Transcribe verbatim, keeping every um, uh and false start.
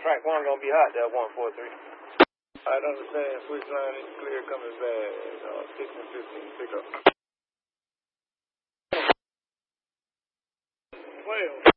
track one gonna be hot there, one four three. I understand. Switch line is clear, coming back. Uh, six and fifteen, pick up. twelve.